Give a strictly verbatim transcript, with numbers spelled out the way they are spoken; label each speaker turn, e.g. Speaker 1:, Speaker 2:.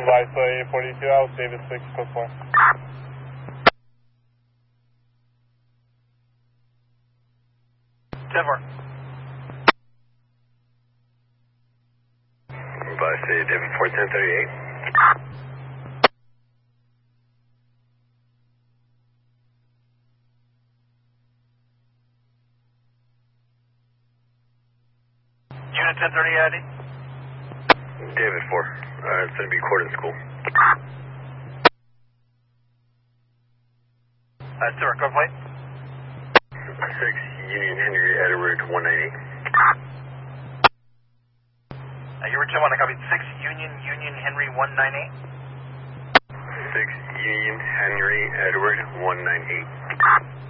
Speaker 1: Viceroy forty-two out, David six, code four.
Speaker 2: ten four.
Speaker 3: Viceroy David four, ten thirty-eight.
Speaker 2: Unit ten thirty I D.
Speaker 3: David four, uh, it's going to be Cordon School.
Speaker 2: Uh, sir, code plate.
Speaker 3: six Union Henry Edward one ninety-eight.
Speaker 2: Uh, you were two one, I copied six Union, Union Henry one ninety-eight.
Speaker 3: six Union Henry Edward one ninety-eight.